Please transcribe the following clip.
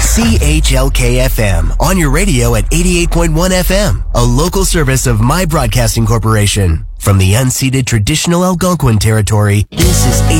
CHLK-FM, on your radio at 88.1 FM, a local service of My Broadcasting Corporation. From the unceded traditional Algonquin territory, this is